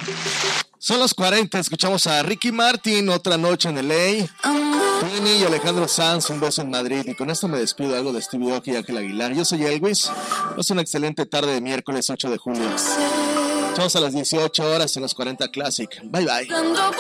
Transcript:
Son los 40, escuchamos a Ricky Martin, Otra Noche en LA. Tini y Alejandro Sanz, Un Beso en Madrid. Y con esto me despido, algo de Stevie Aoki y Ángel Aguilar. Yo soy Elvis. Es una excelente tarde de miércoles 8 de julio. Estamos a las 18 horas en los 40 Classic. Bye bye.